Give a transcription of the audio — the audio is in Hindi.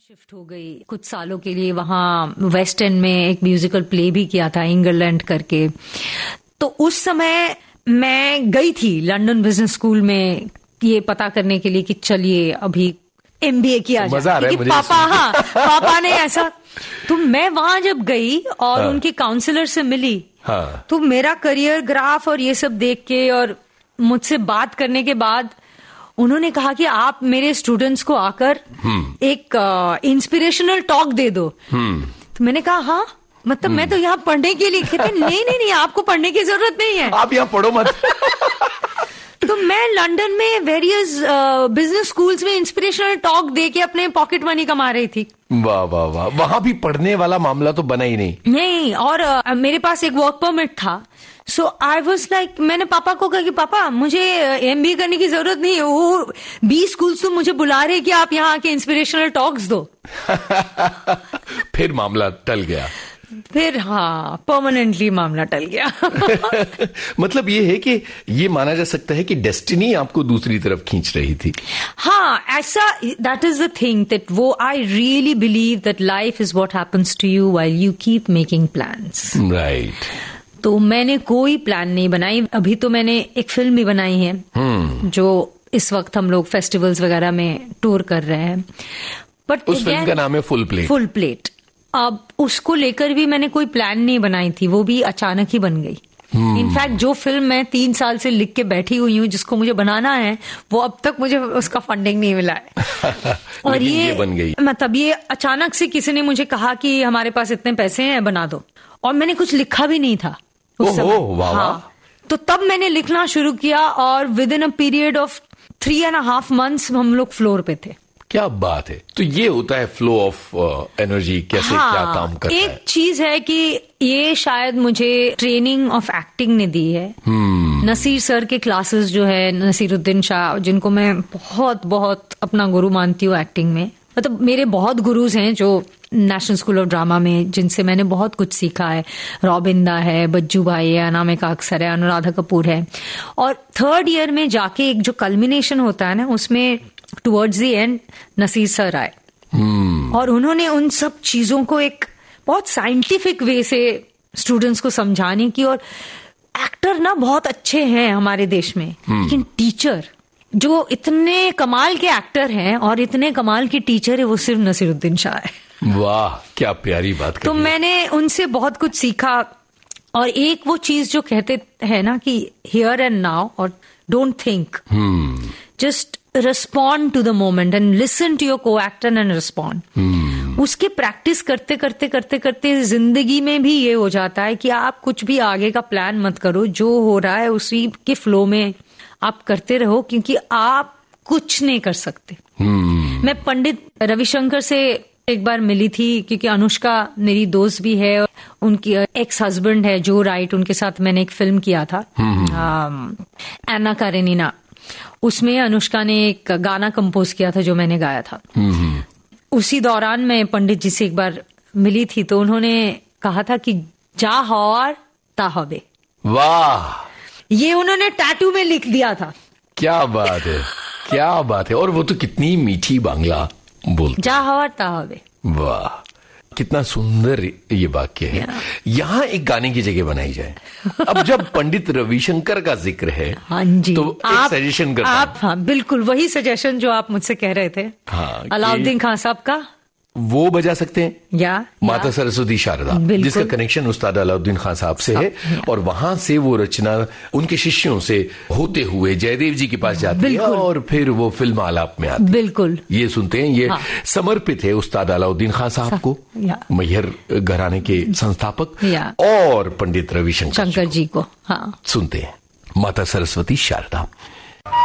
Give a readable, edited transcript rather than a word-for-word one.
शिफ्ट हो गई कुछ सालों के लिए वहाँ वेस्ट एंड में एक म्यूजिकल प्ले भी किया था इंग्लैंड करके। तो उस समय मैं गई थी लंदन बिजनेस स्कूल में ये पता करने के लिए कि चलिए अभी MBA किया जाए, क्योंकि पापा ने ऐसा। तो मैं वहां जब गई और उनके काउंसलर से मिली, तो मेरा करियर ग्राफ और ये सब देख के और मुझसे बात करने के बाद उन्होंने कहा कि आप मेरे स्टूडेंट्स को आकर एक इंस्पिरेशनल टॉक दे दो। तो मैंने कहा हाँ, मतलब मैं तो यहाँ पढ़ने के लिए। कहते नहीं, आपको पढ़ने की जरूरत नहीं है, आप यहाँ पढ़ो मत। तो मैं लंदन में वेरियस बिजनेस स्कूल्स में इंस्पिरेशनल टॉक दे के अपने पॉकेट मनी कमा रही थी। वाह वाह वाह, वहां भी पढ़ने वाला मामला तो बना ही नहीं। और मेरे पास एक वर्क परमिट था। सो आई वॉज लाइक, मैंने पापा को कहा कि पापा मुझे MBA करने की जरूरत नहीं है, वो 20 स्कूल्स तो मुझे बुला रहे कि आप यहाँ आके इंस्पिरेशनल टॉक्स दो। फिर मामला टल गया। फिर हाँ, परमानेंटली मामला टल गया। मतलब ये है कि ये माना जा सकता है कि डेस्टिनी आपको दूसरी तरफ खींच रही थी। हाँ, ऐसा, that is the thing that वो I really believe that life is what happens to you while you keep making plans. Right. तो मैंने कोई प्लान नहीं बनाई। अभी तो मैंने एक फिल्म भी बनाई है जो इस वक्त हम लोग फेस्टिवल्स वगैरह में टूर कर रहे हैं। बट उस फिल्म का नाम है फुल प्लेट। अब उसको लेकर भी मैंने कोई प्लान नहीं बनाई थी, वो भी अचानक ही बन गई। इनफैक्ट जो फिल्म मैं 3 साल से लिख के बैठी हुई हूँ जिसको मुझे बनाना है, वो अब तक मुझे उसका फंडिंग नहीं मिला है। और ये बन गई। मतलब ये अचानक से किसी ने मुझे कहा कि हमारे पास इतने पैसे हैं, बना दो। और मैंने कुछ लिखा भी नहीं था उस समय। हाँ, तो तब मैंने लिखना शुरू किया और with in a period of 3.5 months हम लोग फ्लोर पे थे। क्या बात है। तो ये होता है फ्लो ऑफ एनर्जी, कैसे क्या काम करता है। एक चीज है कि ये शायद मुझे ट्रेनिंग ऑफ एक्टिंग ने दी है। नसीर सर के क्लासेस जो है, नसीरुद्दीन शाह, जिनको मैं बहुत बहुत अपना गुरु मानती हूँ एक्टिंग में। मतलब मेरे बहुत गुरुज हैं जो नेशनल स्कूल ऑफ ड्रामा में, जिनसे मैंने बहुत कुछ सीखा है। रॉबिंदा है, बज्जू भाई है, अनामिका अक्सर है, अनुराधा कपूर है। और 3rd ईयर में जाके एक जो कल्मिनेशन होता है ना, उसमें towards the end Naseer sir आए और उन्होंने उन सब चीजों को एक बहुत साइंटिफिक वे से स्टूडेंट्स को समझाने की। और एक्टर ना बहुत अच्छे हैं हमारे देश में, लेकिन टीचर जो इतने कमाल के एक्टर हैं और इतने कमाल की टीचर है, वो सिर्फ नसीरुद्दीन शाह है। वाह, क्या प्यारी बात कही। तो मैंने उनसे बहुत कुछ सीखा। और एक वो चीज जो कहते हैं ना कि हियर एंड नाउ और don't think, just respond to the moment and listen to your को एक्टर एंड रिस्पॉन्ड। उसके प्रैक्टिस करते करते करते करते जिंदगी में भी ये हो जाता है कि आप कुछ भी आगे का प्लान मत करो, जो हो रहा है उसी के फ्लो में आप करते रहो, क्योंकि आप कुछ नहीं कर सकते। मैं पंडित रविशंकर से एक बार मिली थी, क्योंकि अनुष्का मेरी दोस्त भी है। उनकी एक्स हस्बैंड है जो राइट, उनके साथ मैंने एक फिल्म किया था एना कारेनिना। उसमें अनुष्का ने एक गाना कंपोज किया था जो मैंने गाया था। उसी दौरान मैं पंडित जी से एक बार मिली थी, तो उन्होंने कहा था कि जा हौर ता हबे। वाह, ये उन्होंने टैटू में लिख दिया था। क्या बात है, क्या बात है। और वो तो कितनी मीठी बांग्ला बोलते। जा हौर ता हबे। वाह, कितना सुंदर ये वाक्य है। यहाँ एक गाने की जगह बनाई जाए। अब जब पंडित रविशंकर का जिक्र है, हाँ जी, तो एक सजेशन करता हूं। हाँ, बिल्कुल वही सजेशन जो आप मुझसे कह रहे थे। हाँ, अलाउद्दीन खान साहब का वो बजा सकते हैं या माता सरस्वती शारदा, जिसका कनेक्शन उस्ताद अलाउद्दीन खान साहब से है। और वहां से वो रचना उनके शिष्यों से होते हुए जयदेव जी के पास जाती है और फिर वो फिल्म आलाप में आती है। बिल्कुल, ये सुनते हैं। ये समर्पित है उस्ताद अलाउद्दीन खान साहब को, मैहर घराने के संस्थापक, और पंडित रविशंकर जी को। हाँ, सुनते हैं माता सरस्वती शारदा।